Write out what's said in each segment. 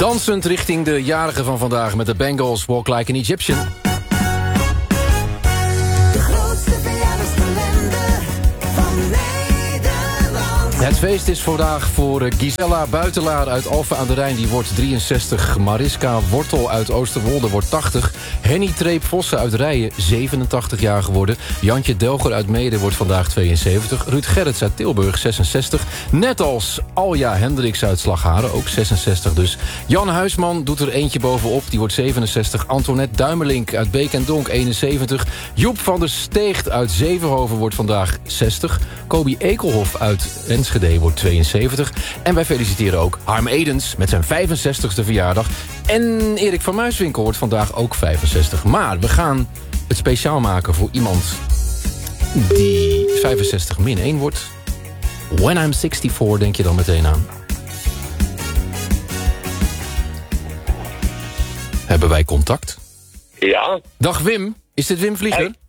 Dansend richting de jarige van vandaag met de Bengals Walk Like an Egyptian. De grootste verjaardagskalender van Nederland. Het feest is vandaag voor Gisella Buitelaar uit Alphen aan de Rijn. Die wordt 63. Mariska Wortel uit Oosterwolde wordt 80. Henny Treep-Vossen uit Rijen 87 jaar geworden. Jantje Delger uit Meeden wordt vandaag 72. Ruud Gerrits uit Tilburg 66. Net als Alja Hendricks uit Slagharen, ook 66 dus. Jan Huisman doet er eentje bovenop, die wordt 67. Antoinette Duimelink uit Beek en Donk 71. Joep van der Steegt uit Zevenhoven wordt vandaag 60. Kobi Ekelhof uit Enschede wordt 72. En wij feliciteren ook Harm Edens met zijn 65ste verjaardag. En Erik van Muiswinkel wordt vandaag ook 65. Maar we gaan het speciaal maken voor iemand die 65 min 1 wordt. When I'm 64 denk je dan meteen aan. Hebben wij contact? Ja. Dag Wim, is dit Wim Vlieger? Hey.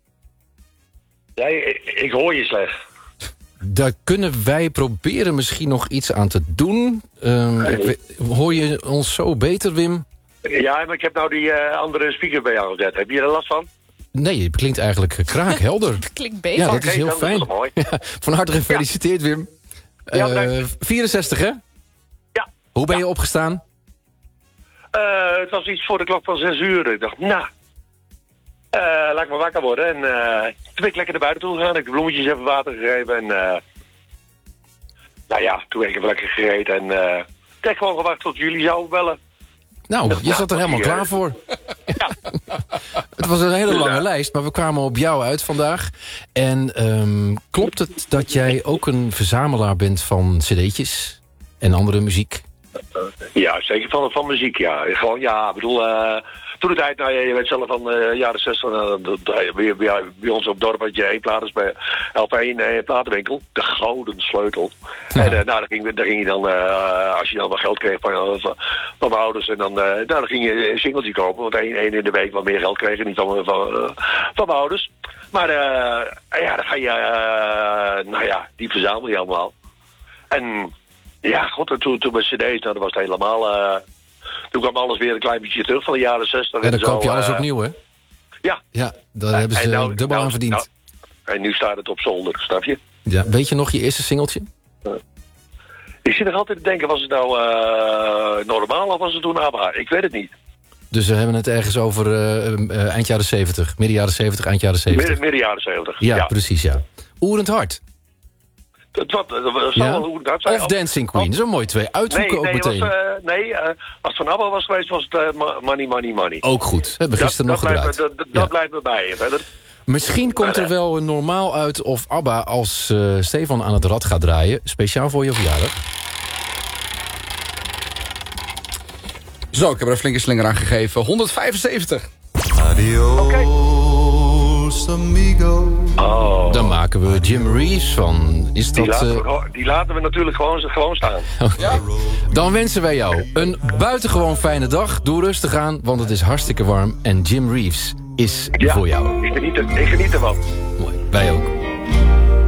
Nee, ik hoor je slecht. Daar kunnen wij proberen misschien nog iets aan te doen. Hoor je ons zo beter, Wim? Ja, maar ik heb nou die andere speaker bij jou gezet. Heb je er last van? Nee, het klinkt eigenlijk kraakhelder. Klinkt beter. Ja, dat is heel dan fijn. is dat mooi. Ja, van harte gefeliciteerd, Wim. Ja, bedankt. 64, hè? Ja. Hoe ben je opgestaan? Het was iets voor de klok van 6 uur. Ik dacht, laat ik maar wakker worden. En toen ben ik lekker naar buiten toe gegaan. Ik heb de bloemetjes even water gegeven. En toen ben ik even lekker gegeten. En ik heb gewoon gewacht tot jullie zouden bellen. Nou, je zat er helemaal klaar voor. Ja. Het was een hele lange lijst, maar we kwamen op jou uit vandaag. En klopt het dat jij ook een verzamelaar bent van cd'tjes en andere muziek? Ja, zeker van muziek, ja. Gewoon, ja, ik bedoel, toen de tijd, je weet zelf van jaren 60, bij ons op het dorp had je één plaat, bij LP1 platenwinkel, de Gouden Sleutel. Ja. En daar ging je dan, als je dan wat geld kreeg van mijn ouders, en dan ging je een singeltje kopen, want één in de week wat meer geld kreeg, en niet van mijn ouders. Maar dan ga je, die verzamel je allemaal. En ja, god, toen bij cd's, dat was het helemaal... toen kwam alles weer een klein beetje terug van de jaren 60. En dan koop je alles opnieuw, hè? Ja. Ja, daar hebben ze dubbel aan verdiend. En nu staat het op zolder, snap je? Ja, weet je nog je eerste singeltje? Ik zit nog altijd te denken, was het nou normaal of was het toen ABBA? Ik weet het niet. Dus we hebben het ergens over eind jaren 70. Midden jaren 70, eind jaren 70. Midden jaren 70. Ja, precies, ja. Oerend Hart. Dat zal wel Oerend Hart zijn. Of Dancing Queen, zo mooi twee. Uitzoeken ook meteen. Als het van ABBA was geweest, was het Money, Money, Money. Ook goed, hebben we gisteren nog gedraaid. Dat blijft me bij. Verder. Misschien komt er wel een normaal uit of ABBA als Stefan aan het rad gaat draaien. Speciaal voor je verjaardag. Zo, ik heb er een flinke slinger aan gegeven. 175. Adios, amigo. Oh. Dan maken we Jim Reeves van... Is dat, die laten we natuurlijk gewoon staan. Okay. Dan wensen wij jou een buitengewoon fijne dag. Doe rustig aan, want het is hartstikke warm. En Jim Reeves is voor jou. Ik geniet ervan. Mooi, wij ook.